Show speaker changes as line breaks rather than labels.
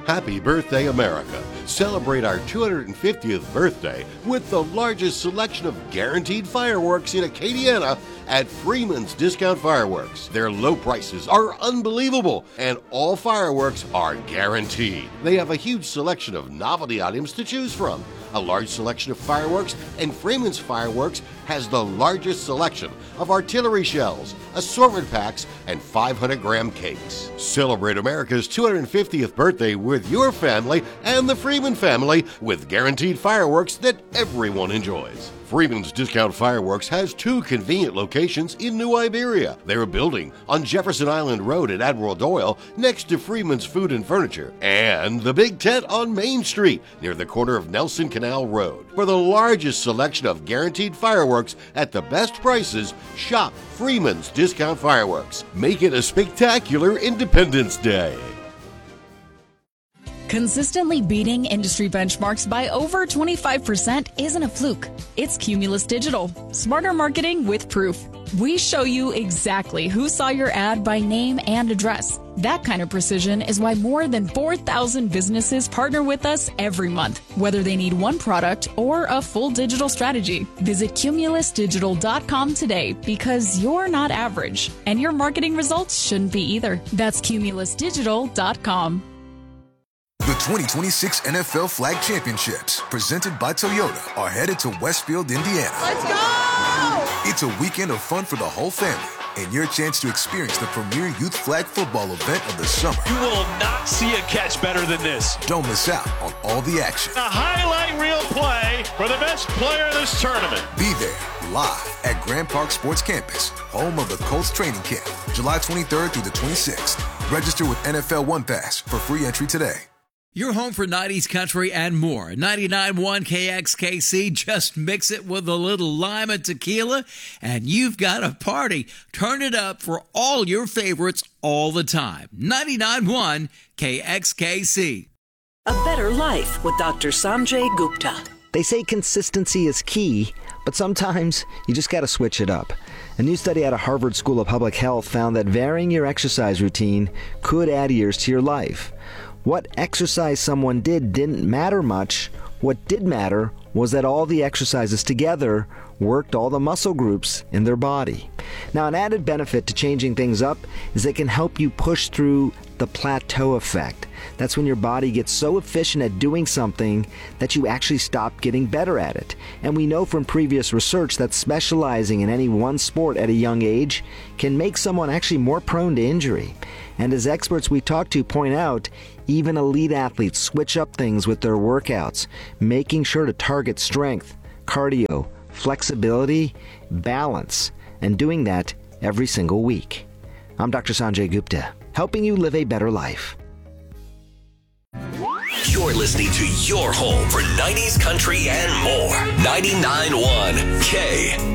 Happy birthday, America. Celebrate our 250th birthday with the largest selection of guaranteed fireworks in Acadiana at Freeman's Discount Fireworks. Their low prices are unbelievable, and all fireworks are guaranteed. They have a huge selection of novelty items to choose from, a large selection of fireworks, and Freeman's Fireworks has the largest selection of artillery shells, assortment packs, and 500-gram cakes. Celebrate America's 250th birthday with your family and the Freeman family with guaranteed fireworks that everyone enjoys. Freeman's Discount Fireworks has 2 convenient locations in New Iberia. They're building on Jefferson Island Road at Admiral Doyle next to Freeman's Food and Furniture, and the Big Tent on Main Street near the corner of Nelson Canal Road. For the largest selection of guaranteed fireworks at the best prices, shop Freeman's Discount Fireworks. Make it a spectacular Independence Day.
Consistently beating industry benchmarks by over 25% isn't a fluke. It's Cumulus Digital. Smarter marketing with proof. We show you exactly who saw your ad by name and address. That kind of precision is why more than 4,000 businesses partner with us every month, whether they need one product or a full digital strategy. Visit cumulusdigital.com today because you're not average, and your marketing results shouldn't be either. That's cumulusdigital.com.
The 2026 NFL Flag Championships, presented by Toyota, are headed to Westfield, Indiana.
Let's go!
It's a weekend of fun for the whole family and your chance to experience the premier youth flag football event of the summer.
You will not see a catch better than this.
Don't miss out on all the action.
A highlight reel play for the best player in this tournament.
Be there live at Grand Park Sports Campus, home of the Colts training camp, July 23rd through the 26th. Register with NFL One Pass for free entry today.
Your home for 90s country and more. 99.1 KXKC. Just mix it with a little lime and tequila, and you've got a party. Turn it up for all your favorites all the time. 99.1 KXKC.
A Better Life with Dr. Sanjay Gupta.
They say consistency is key, but sometimes you just got to switch it up. A new study out of Harvard School of Public Health found that varying your exercise routine could add years to your life. What exercise someone did didn't matter much. What did matter was that all the exercises together worked all the muscle groups in their body. Now, an added benefit to changing things up is they can help you push through the plateau effect. That's when your body gets so efficient at doing something that you actually stop getting better at it. And we know from previous research that specializing in any one sport at a young age can make someone actually more prone to injury. And as experts we talk to point out, even elite athletes switch up things with their workouts, making sure to target strength, cardio, flexibility, balance, and doing that every single week. I'm Dr. Sanjay Gupta, helping you live a better life.
You're listening to your home for 90s country and more. 99.1 K.